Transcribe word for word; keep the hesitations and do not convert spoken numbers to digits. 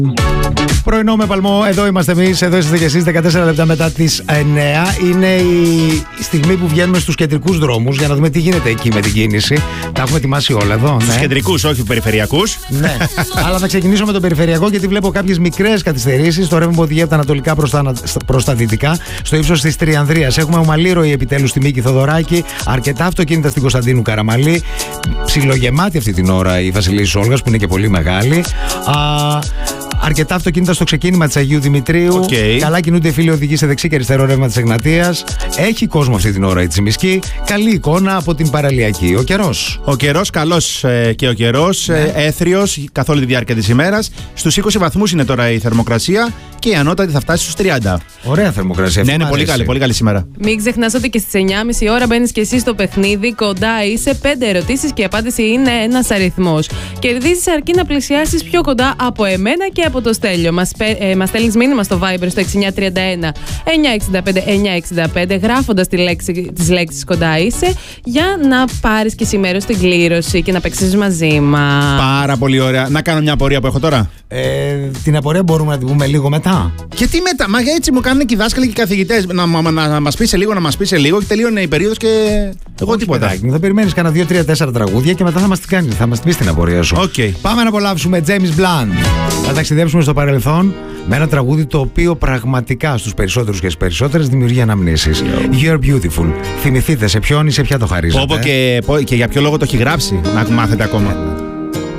Πρωινό με παλμό, εδώ είμαστε εμείς, εδώ είστε και εσείς, δεκατέσσερα λεπτά μετά τις εννιά. Είναι η στιγμή που βγαίνουμε στους κεντρικούς δρόμους για να δούμε τι γίνεται εκεί με την κίνηση. Τα έχουμε ετοιμάσει όλα εδώ. Στους ναι. κεντρικούς, όχι περιφερειακούς. Ναι, αλλά θα ξεκινήσω με τον περιφερειακό γιατί βλέπω κάποιες μικρές καθυστερήσεις. Το ρεύμα που οδηγεί από τα ανατολικά προς τα, προς τα δυτικά, στο ύψος της Τριανδρίας. Έχουμε ομαλή ροή επιτέλους στη Μίκη Θοδωράκη, αρκετά αυτοκίνητα στην Κωνσταντίνου Καραμαλή. Ψιλογεμάτη αυτή την ώρα η Βασιλίσσης Όλγας που είναι και πολύ μεγάλη. Α, Αρκετά αυτοκίνητα στο ξεκίνημα της Αγίου Δημητρίου. Okay. Καλά κινούνται οι φίλοι οδηγοί σε δεξί και αριστερό ρεύμα της Εγνατίας. Έχει κόσμο αυτή την ώρα η Τσιμισκή. Καλή εικόνα από την παραλιακή. Ο καιρός. Ο καιρός καλός ε, και ο καιρός ναι. ε, έθριος καθ' όλη τη διάρκεια της ημέρας. Στους είκοσι βαθμούς είναι τώρα η θερμοκρασία και η ανώτατη θα φτάσει στους τριάντα. Ωραία θερμοκρασία. Ναι, είναι πολύ καλή, πολύ καλή σήμερα. Μην ξεχνάς ότι και στις εννιά και μισή ώρα μπαίνεις και εσύ στο παιχνίδι. Κοντά είσαι, πέντε ερωτήσεις και η απάντηση είναι ένας αριθμός. Κερδίζεις αρκεί να πλησιάσεις πιο κοντά από εμένα και από το Στέλιο. Μας, ε, μας στέλνεις μήνυμα στο Viber στο έξι εννιά τρία ένα εννιά έξι πέντε εννιά έξι πέντε γράφοντας τη λέξη, τις λέξεις κοντά είσαι για να πάρεις και σήμερα στην κλήρωση και να παίξεις μαζί μας. Πάρα πολύ ωραία. Να κάνω μια απορία που έχω τώρα. Ε, την απορία μπορούμε να την πούμε λίγο μετά. Και τι μετά, μα έτσι μου κάνουν και οι δάσκαλοι και οι καθηγητές. Να, να, να, να μας πει σε λίγο, να μας πει σε λίγο και τελείωνε η περίοδος και εγώ όχι, τίποτα. Παιδάκι, θα περιμένεις κάνα δύο τρία τέσσερα τραγούδια και μετά θα μας την κάνεις, θα μας την πεις την απορία σου. Okay. Πάμε να απολαύσουμε James Blunt. Θα ταξιδέψουμε στο παρελθόν με ένα τραγούδι το οποίο πραγματικά στους περισσότερους και στις περισσότερες δημιουργεί αναμνήσεις. You're beautiful. Θυμηθείτε σε ποιον ή σε ποια το χαρίζετε. Πω, πω, και, πω, και για ποιο λόγο το έχει γράψει, να μάθετε ακόμα.